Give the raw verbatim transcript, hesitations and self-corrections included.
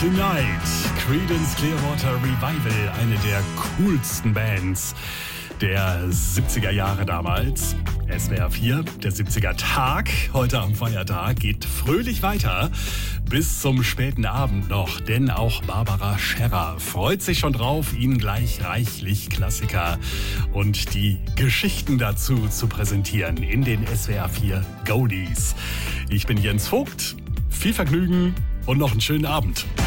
Tonight, Creedence Clearwater Revival, eine der coolsten Bands der siebziger Jahre damals. S W R vier, der siebziger Tag, heute am Feiertag, geht fröhlich weiter bis zum späten Abend noch, denn auch Barbara Scherrer freut sich schon drauf, Ihnen gleich reichlich Klassiker und die Geschichten dazu zu präsentieren in den S W R vier Goldies. Ich bin Jens Vogt, viel Vergnügen und noch einen schönen Abend.